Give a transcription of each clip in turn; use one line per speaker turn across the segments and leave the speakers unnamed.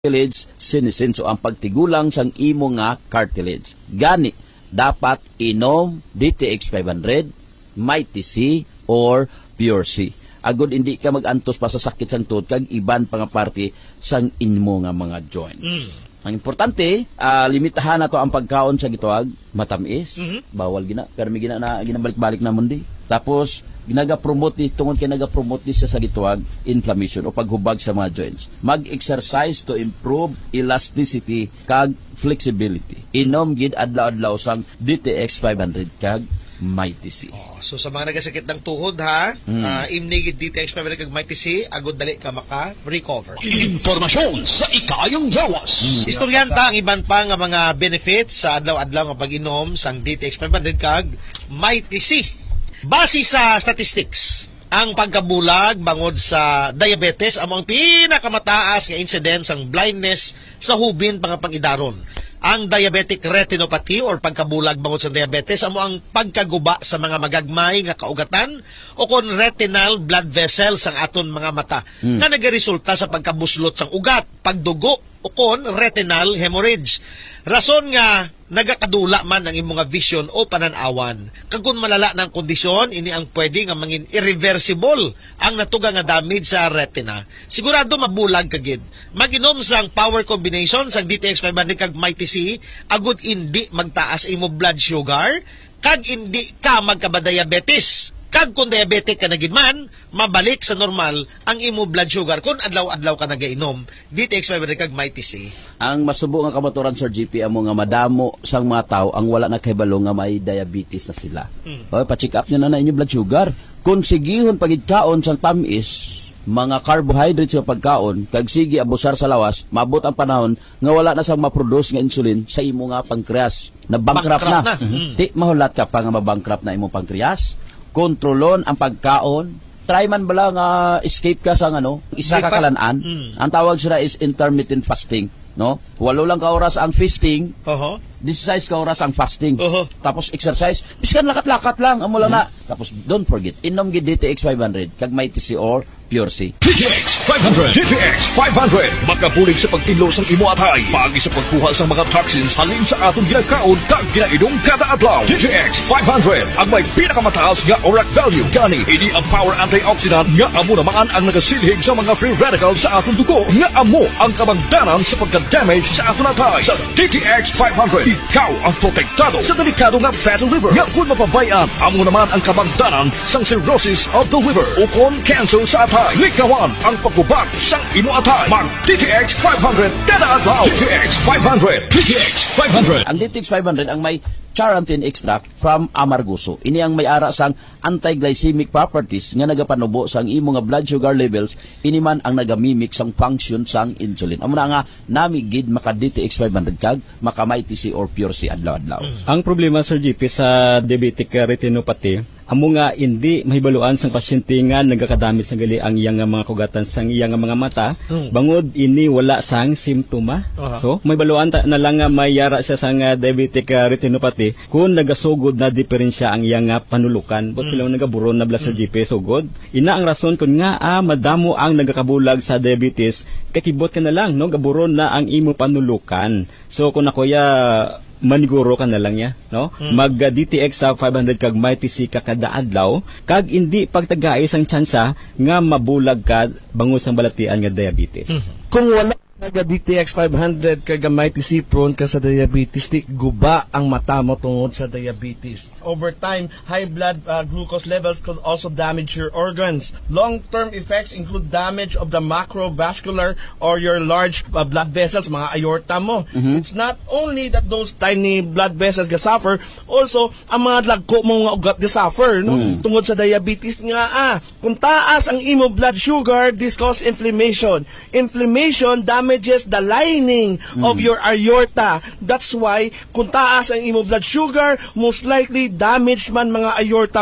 cartilage sinisin. So, ang pagtigulang sang imo nga cartilage. Gani, dapat inom DTX 500, Mighty C, or Pure C. Agod hindi ka magantos pa sa sakit sang tuhod kag iban pa nga parte sang inmo nga mga joints. Ang importante, limitahan na to ang pagkaon sa gituag, matamis, bawal gina, pero may ginabalik-balik namon di. Tapos, ginaga-promote tungod kay naga-promote siya sa gituag, inflammation o paghubag sa mga joints. Mag-exercise to improve elasticity kag flexibility. Inom gid adlaw-adlaw sang DTX 500 kag Mighty C.
So sa mga nagasakit ng tuhod ha, imnigid DTX 500 kag Mighty C, agod dali ka maka-recover.
Informasyon sa ikayang lawas.
Istoryanta ang iban pa nga mga benefits sa adlaw-adlaw nga pag-inom sang DTX 500 kag Mighty C. Base sa statistics, ang pagkabulag bangod sa diabetes amo ang pinakamataas nga incidence ang blindness sa hubin pangidaron. Ang diabetic retinopathy or pagkabulag bangod sa diabetes amo ang pagkaguba sa mga magagmay nga kaugatan o kon retinal blood vessels ang aton mga mata nga nagaresulta sa pagkabuslot sang ugat, pagdugo o kon retinal hemorrhage. Rason nga nagakadula man ang imong vision o pananawan. Kagkun malala ng kondisyon, ini ang pwede nga mangin irreversible ang natuga nga damage sa retina. Sigurado mabulag kagid. Mag-inom sang power combination sang DTX 500 kag Mighty C, agud indi magtaas imo blood sugar, kag indi ka magkabadiabetes. Kag kung diabetic ka na gid man, mabalik sa normal ang imo blood sugar kung adlaw-adlaw ka nagainom DTX 500 kag Mighty C.
Ang masubo nga kamaturan Sir GP amo nga madamo sang mga tao ang wala na kahibalo nga may diabetes na sila. O pa-check up niyo na inyo blood sugar. Kung sigihon pagid kaon sang tamis, mga carbohydrates sa pagkaon, kag sige abusar sa lawas, mabot ang panahon nga wala na sang ma-produce nga insulin sa imo nga pancreas. Na bankrupt na. Di mahulat ka pa nga mabankrupt na imong pancreas. Kontrolon ang pagkaon. Try man bala nga escape ka sa isa ka kalanaan. Ang tawag sila is intermittent fasting, no? 8 lang ka oras ang feasting. 16 ka oras ang fasting. Tapos exercise, biskan lakat-lakat lang amo lang na. Tapos don't forget, inom gid DTX 500 kag Mighty C or Pure C.
DTX 500. DTX 500. Makabulig sa pagtinlos ng imo atay. Pagi sa pagkuha sa mga toxins halin sa atong ginakaon kag ginainom kada adlaw. DTX 500. Ang may pinakamataas nga ORAC value. Gani, ini ang power antioxidant nga amo naman ang nagasilhig sa mga free radicals sa atong dugo nga amo ang kabangdanan sa pagka-damage sa atong atay. Sa DTX 500, ikaw ang protektado sa delikado nga fatty liver. Nga kung mapabayaan, amo naman ang kabangdanan sang cirrhosis of the liver o kon cancer sa atay. Likawan ang pagbubak sang imo atay. Mag DTX 500 kada adlaw. DTX 500. DTX 500.
Ang DTX 500 ang may charantin extract from amarguso. Ini ang may ara sang anti-glycemic properties nga nagapanubo sang imo nga blood sugar levels. Ini man ang nagamimik sang function sang insulin. Amo na nga nami gid maka DTX 500 kag maka Mighty C or Pure C adlaw-adlaw.
Ang problema Sir GP sa diabetic retinopathy, amo nga hindi mahibaluan sang pasyente nga nagakadami sang gali ang iyang mga kugatan sang iyang mga mata bangod ini wala sang simptoma. So mahibaluan na lang nga mayara siya sang diabetic retinopathy kung nagasugod na diferensya ang iyang panulukan. But sila nagaburon na Sir GP sugod. Ina ang rason kun nga madamo ang nagakabulag sa diabetes, kakibot ka na lang no gaburon na ang imo panulukan. So kung nakuya maniguro ka na lang niya, no? Mag DTX sa 500 kag Mighty C ka kada adlaw, kag hindi pagtagais ang tsansa nga mabulag ka bangus ang balatian nga diabetes.
Kung wala naga DTX 500 kag Mighty C, prone ka sa diabetes, di guba ang mata mo tungod sa diabetes. Over time, high blood glucose levels could also damage your organs. Long-term effects include damage of the macrovascular or your large blood vessels, mga aorta mo. It's not only that those tiny blood vessels ga suffer, also ang mga lagko mo nga ugat ga suffer, no? Tungod sa diabetes nga kung taas ang imo blood sugar, this cause inflammation. Inflammation damages the lining of your aorta. That's why kung taas ang imo blood sugar, most likely damage man mga aorta mo.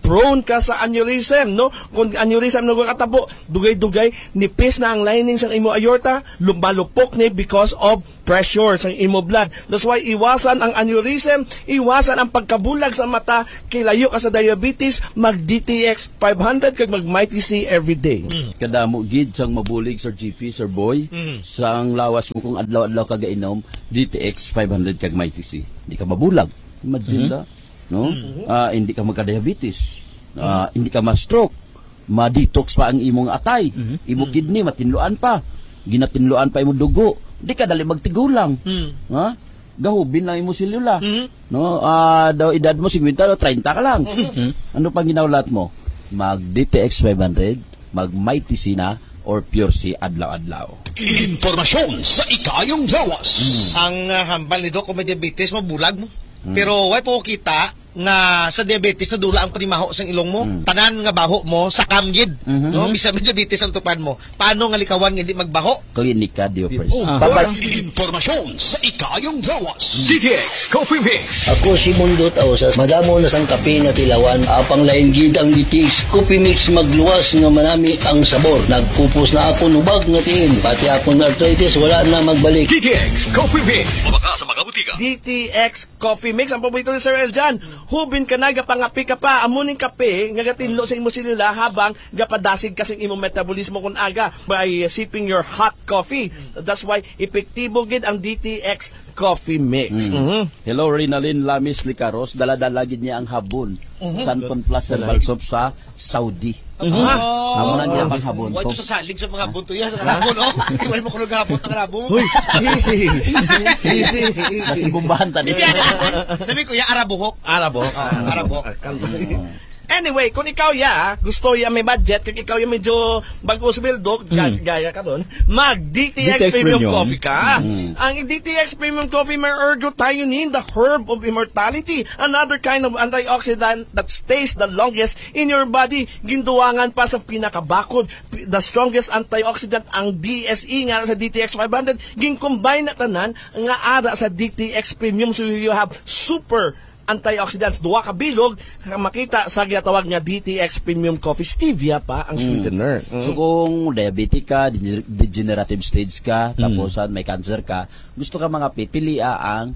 prone ka sa aneurysm, no? Kung aneurysm na katabo, dugay-dugay, nipis na ang lining sa imo aorta, lumalupok ni because of pressure sa imo blood. That's why iwasan ang aneurysm, iwasan ang pagkabulag sa mata, kilayo ka sa diabetes, mag DTX 500 kag mag Mighty C every day.
Kadamo gid sang mabulig Sir GP, Sir Boy, sang lawas mo kung adlaw-adlaw ka gainom DTX 500 kag Mighty C. Hindi ka mabulag. Imagine da, no? Hindi ka magka-diabetes. Hindi ka ma-stroke. Ma-detox pa ang imong atay. Imo kidney matinluan pa. Ginatinluan pa imo dugo. Di ka dali magtigulang. Ha? Gahubin lang imo selula. No? Daw edad mo 50 o 30 ka lang. Ano pang ginawlat mo? Mag DTX 500, mag Mighty C na or Pure C adlaw-adlaw.
Impormasyon sa ikayong lawas.
Ang hambal ni Doc, kung may diabetes, mabulag mo. Pero way po kita nga sa diabetes na dula ang panimaho sa ilong mo, tanan nga baho mo sa kamgid, no? Bisa may diabetes ang tupan mo. Paano nga likawan nga hindi magbaho?
Klinika Diopers.
Impormasyon sa ikayong lawas. DTX Coffee Mix.
Ako si Mundo Tausas, madamo na sang kape nga tilawan, apang lain gid ang DTX Coffee Mix magluwas nga manami ang sabor. Nagpupos na ako nubag nga tiil, pati akong arthritis wala na magbalik.
DTX Coffee Mix. Mabaka sa mga butika.
DTX Coffee Mix, ang paborito ni Sir Eljan. Hubin ka na, gapangapi ka pa, amuning kape, nga gatinlo sa imo silula habang gapadasig kasing imo metabolismo kun aga by sipping your hot coffee. That's why epektibo gid ang DTX Coffee Mix.
Hello, Rinalyn Lamis Licaros. Dala-dala gid niya ang habon. Santon Plus Herbal Soap sa Saudi. Amo na niya pang habon.
Ito sa salig sa mga bunto yan, sa karabon, oh. Iwal mo kung naghabon ng karabon.
Uy, easy.
Kasi bumbahan tadi.
Dami ko, yung arabuhok.
Arabo.
Arabuhok.
Anyway, kung ikaw gusto may budget, kung ikaw medyo bagus build gaya ka doon, mag DTX Premium Coffee ka. Ang DTX Premium Coffee may ergothioneine, the herb of immortality, another kind of antioxidant that stays the longest in your body. Ginduwangan pa sa pinakabakod, the strongest antioxidant ang DSE nga sa DTX 500, gin-combine na tanan nga ara sa DTX Premium, so you have super antioxidants, duwa ka bilog, makita sa ginatawag nga DTX Premium Coffee. Stevia pa ang sweetener.
So kung diabetic ka, degenerative stage ka, tapos may cancer ka, gusto ka mga pipilia ang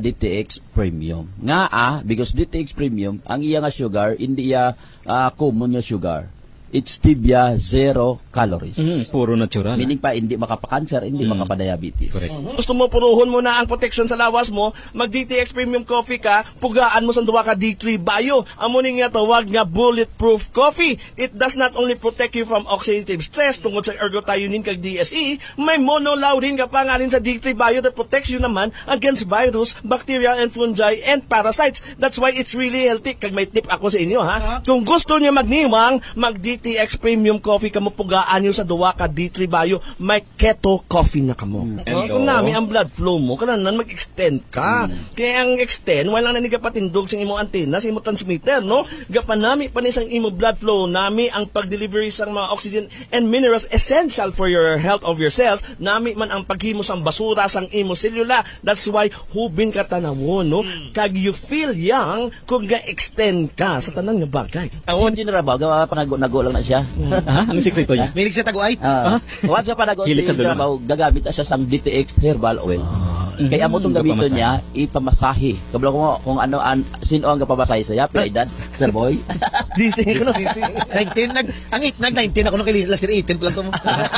DTX Premium. Nga because DTX Premium, ang iya nga sugar, hindi iya common nga sugar. It's stevia, 0 calories.
Puro natural.
Meaning pa, hindi makapa-cancer, hindi makapa-diabetes.
Gusto mo puruhon mo na ang protection sa lawas mo, mag DTX Premium Coffee ka, pugaan mo sa duwa ka D3 Bio. Amo ning nga tawag nga bulletproof coffee. It does not only protect you from oxidative stress tungod sa ergothioneine kag DSE, may monolaurin ka pa nga rin sa D3 Bio that protects you naman against virus, bacteria, and fungi, and parasites. That's why it's really healthy. Kag may tip ako sa inyo, ha? Kung gusto niyo magniwang, mag DTX Premium Coffee kamo, pugaan nyo sa duwa ka D3 Bio, may keto coffee na kamo. Kung nami ang blood flow mo, kananan mag-extend ka. Kaya ang extend, wala na ni kapatindog sa imo antena, sa imo transmitter, no? Gapanami pa ni sang imo blood flow, nami ang pag-delivery sang mga oxygen and minerals essential for your health of your cells, nami man ang paghimo sang basura sang imo selula. That's why hubin ka tanawon, no? Kag you feel young kung ga-extend ka sa tanan nga bagay.
Awon general ba, panago lang na siya.
Ang sikreto niya?
Milig sa taguay.
Once sa panago
Hilig
si
sa dulo.
Trabaho, gagamit na siya sang DTX Herbal Oil. Kaya mo itong gamitin niya, ipamasahe. Kabla ko kung ano, sino ang kapamasahe sa'ya, pero edad, Sir Boy.
Dising ko, dising.
19, nag-19 ako nung kay last year, 18 pala ito mo.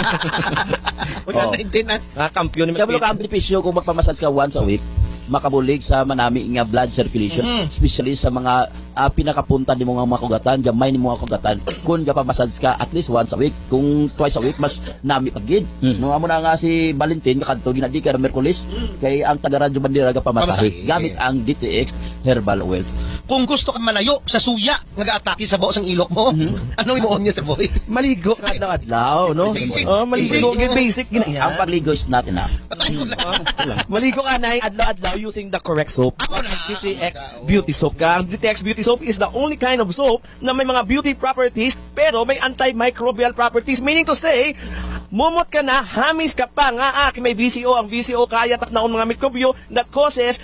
Wala 19 na.
Kampiyon ni
Kabla ka ang benepisyo kung magpamassage ka once a week, makabulig sa manami nga blood circulation, especially sa mga pinakapunta ni mga kugatan, gamay ni mga kugatan. Kung kapamassage ka at least once a week, kung twice a week, mas nami pagid. Nung amo na nga si Valentin, kakadto ginadi ka Merkulis, kay ang taga-radyo bandira kapamasahe, gamit ang DTX Herbal Oil.
Kung gusto ka malayo sa suya, nag-aatake sa baos ang ilok mo, anong imuon niya sa boy?
maligo kadlaw, no?
Basic.
Maligo, basic
Ang
ginaya.
pagligo is not enough.
Maligo ka na adlaw-adlaw using the correct soap. DTX Beauty Soap ka. Ang DTX Beauty Soap is the only kind of soap na may mga beauty properties pero may antimicrobial properties. Meaning to say, mumot ka na, hamis ka pa nga, may VCO. Ang VCO kaya taknaon mga mikrobyo that causes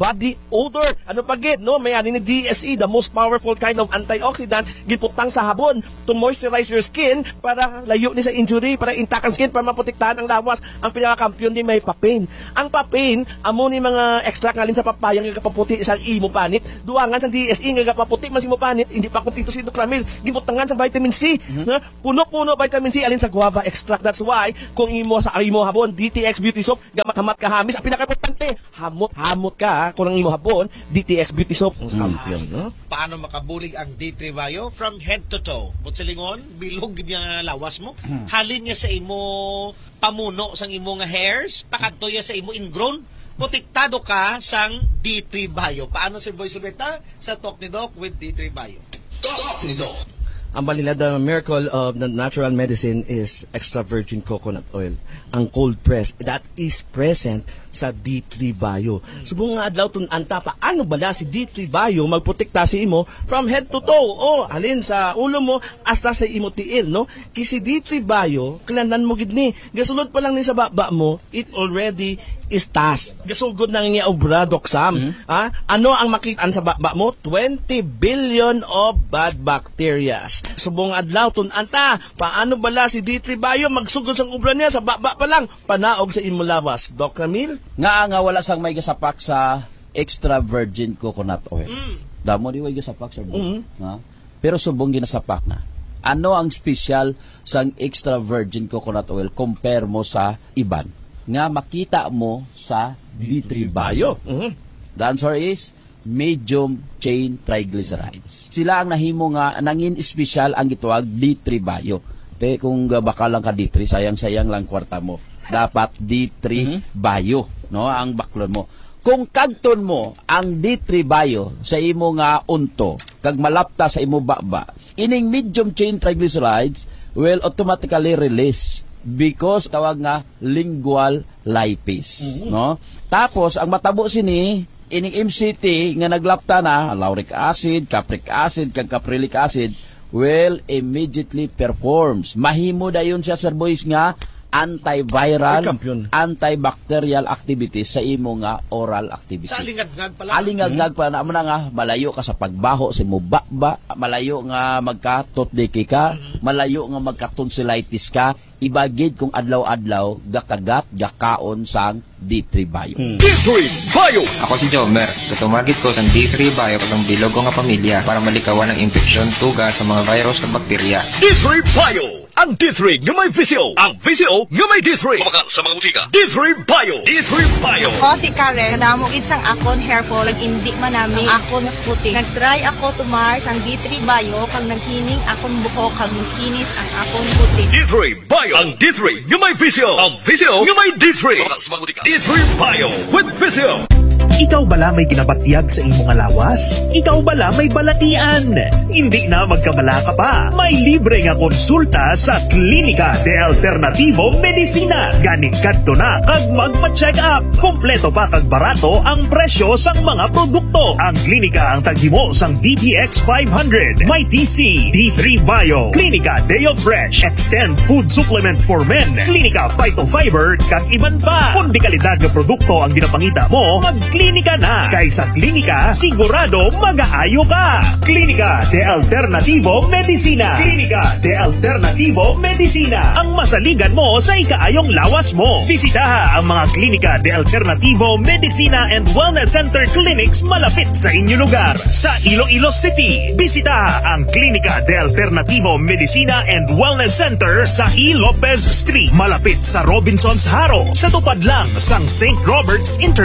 body odor. Ano pa gid, no? May ani ni DSE, the most powerful kind of antioxidant giputang sa habon to moisturize your skin para layo ni sa injury, para intact ang skin, para maprotektahan ang lawas. Ang pinaka-kampiyon din may papain. Ang papain, amo ni mga extract ngalin sa papayang nga kapaputi isang imo panit. Duangan sa DSE nga kapaputi man si mo panit, hindi pa kumpleto si Dr. Ramil. Giputangan sa vitamin C. Puno-puno vitamin C alin sa guava extract. That's why kung imo sa imo habon DTX Beauty Soap gamat-hamat ka hamis, ang pinaka-importante, hamot ka kung ang imo habon DTX Beauty Soap. Kampiyon, no?
Paano makabulig ang D3 Bio from head to toe? Butsalingon, bilog niya lawas mo. Halin niya sa imo pamuno sang imo nga hairs, pakadto niya sa imo ingrown. Protektado ka sang D3 Bio. Paano si Boy Suleta sa Talk ni Doc with D3 Bio?
Talk ni Doc.
Ang balila, the miracle of the natural medicine is extra virgin coconut oil. Ang cold press, that is present sa D3 Bio. Subong nga adlaw tun anta, paano bala si D3 Bio magprotekta si imo from head to toe? Oh, alin sa ulo mo hasta sa imo tiil, no? Kasi D3 Bio, kananan mo gid ni. Gasulod pa lang ni sa baba mo, it already is tas. Gasugod na nga obra, Doc Sam. Ano ang makitaan sa baba mo? 20 billion of bad bacteria. Subong adlaw tun anta, paano bala si D3 Bio magsugod sang obra niya sa baba pa lang, panaog sa imo lawas, Doc Ramil?
Nga wala sang may gasapak sa extra virgin coconut oil. Damo di way gasapak sa pero subong ginasapak na. Ano ang special sang extra virgin coconut oil compare mo sa iban? Nga makita mo sa D3 Bio. The answer is medium chain triglycerides. Sila ang nahimo nga nangin special ang gituwag D3 Bio. Te kung baka lang ka D3, sayang-sayang lang kwarta mo. Dapat D3 Bio, no, ang baklon mo. Kung kagton mo ang D3 Bio sa imo nga unto, kag malapta sa imo baba, ining medium chain triglycerides will automatically release because tawag nga lingual lipase, no? Tapos ang matabo sini ining MCT nga naglapta na lauric acid, capric acid, kag caprylic acid will immediately performs. Mahimo dayon siya, Sir Boys, nga antiviral, antibacterial activities sa imo nga oral activity.
Sa alingagag pala.
Alingagag pa na nga malayo ka sa pagbaho sa imo bakba, malayo nga magka-toothpick ka, malayo nga magka-tonsillitis ka, ibagid kung adlaw-adlaw gakagat gakaon sang D3 Bio.
D3 Bio.
Ako si Jomer. Tutumagit ko sa D3 Bio katong bilog ko nga pamilya para malikawan ang infeksyon, tuga sa mga virus at bakterya.
D3 Bio. Ang D3 nga may VCO. Ang VCO nga may D3. Kumagal sa mga butika. D3 Bio. D3 Bio.
Ako si Karen. Nadamo isang akon hair fall. Hindi man namin akon puti. Nag-try ako tumars ang D3 Bio. Pag naghining akon buhok, kag nagkinis ang akon puti.
D3 Bio. Ang D3 nga may VCO. Ang VCO nga may D3. Kumagal sa mga butika. D3 Bio with VCO.
Ikaw bala may ginabatyag sa imong lawas? Ikaw bala may balatian? Hindi na magkamala ka pa. May libre nga konsulta sa Klinika de Alternativo Medicina. Ganing kadto na kag magpa-check up. Kompleto pa kag barato ang presyo sang mga produkto. Ang klinika ang taghimo sang DTX 500, may TC, D3 Bio, Klinika Deo Fresh, Extend Food Supplement for Men, Klinika Phytofiber, kag iban pa. Kung di kalidad nga produkto ang ginapangita mo, Klinika na. Kay sa klinika, sigurado mag-aayo ka. Klinika de Alternativo Medicina. Klinika de Alternativo Medicina. Ang masaligan mo sa ikaayong lawas mo. Bisitaha ang mga Klinika de Alternativo Medicina and Wellness Center Clinics malapit sa inyong lugar. Sa Iloilo City, bisitaha ang Klinika de Alternativo Medicina and Wellness Center sa E. Lopez Street. Malapit sa Robinson's Haro. Sa tupad lang sang St. Robert's International